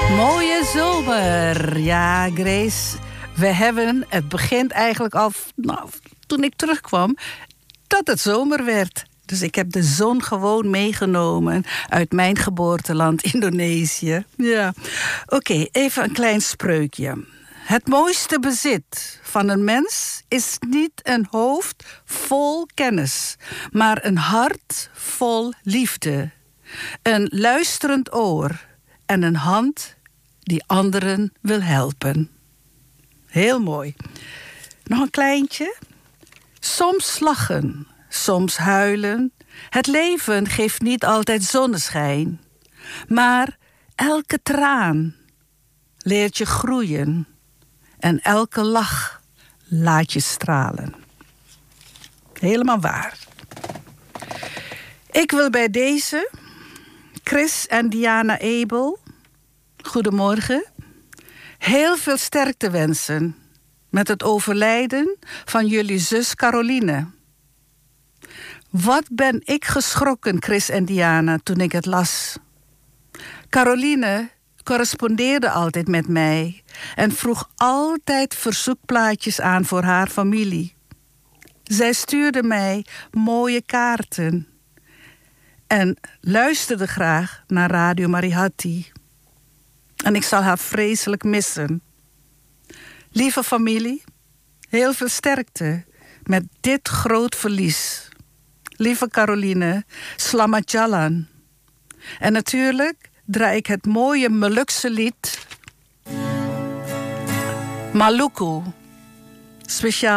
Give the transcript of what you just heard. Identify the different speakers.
Speaker 1: Mooie zomer. Ja, Grace, het begint eigenlijk al toen ik terugkwam, dat het zomer werd. Dus ik heb de zon gewoon meegenomen uit mijn geboorteland Indonesië. Ja. Oké, even een klein spreukje. Het mooiste bezit van een mens is niet een hoofd vol kennis, maar een hart vol liefde. Een luisterend oor en een hand die anderen wil helpen. Heel mooi. Nog een kleintje. Soms lachen, soms huilen. Het leven geeft niet altijd zonneschijn. Maar elke traan leert je groeien. En elke lach laat je stralen. Helemaal waar. Ik wil bij deze Chris en Diana Abel, goedemorgen, heel veel sterkte wensen met het overlijden van jullie zus Caroline. Wat ben ik geschrokken, Chris en Diana, toen ik het las. Caroline correspondeerde altijd met mij en vroeg altijd verzoekplaatjes aan voor haar familie. Zij stuurde mij mooie kaarten en luisterde graag naar Radio Marihati. En ik zal haar vreselijk missen. Lieve familie, heel veel sterkte met dit groot verlies. Lieve Caroline, Slamat Jalan. En natuurlijk draai ik het mooie Molukse lied Maluku, speciaal